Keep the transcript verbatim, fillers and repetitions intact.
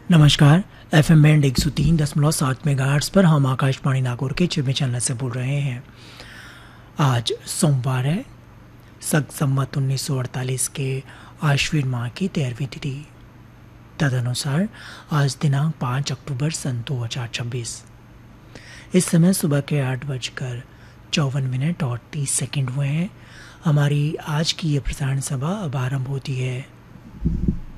नमस्कार। F M band एक सौ तीन दशमलव सात मेगाहर्ट्ज़ पर हम आकाशवाणी नागौर के चिरमे चैनल से बोल रहे हैं। आज सोमवार है, सक संवत उन्नीस सौ अड़तालीस के आश्विन माह की तेरहवीं तिथि। तदनुसार आज दिनांक पाँच अक्टूबर सन दो हज़ार छब्बीस। इस समय सुबह के आठ बजकर चौवन मिनट और तीस सेकंड हुए हैं। हमारी आज की ये प्रसारण सभा अब आरंभ होती है।